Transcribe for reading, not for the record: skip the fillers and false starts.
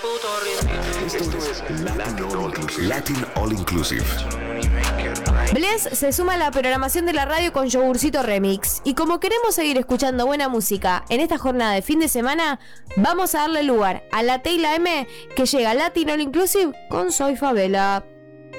Esto es Latin All Inclusive. Bless se suma a la programación de la radio con Yogurcito Remix. Y como queremos seguir escuchando buena música en esta jornada de fin de semana, vamos a darle lugar a la T y la M, que llega Latin All Inclusive con Soy Favela.